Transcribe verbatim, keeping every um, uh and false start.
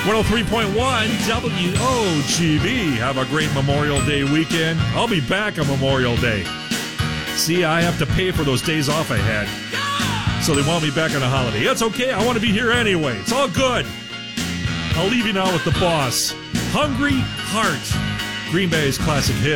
one oh three point one W O G B. Have a great Memorial Day weekend. I'll be back on Memorial Day. See, I have to pay for those days off I had. So they want me back on a holiday. That's okay. I want to be here anyway. It's all good. I'll leave you now with the boss. Hungry Heart. Green Bay's classic hit.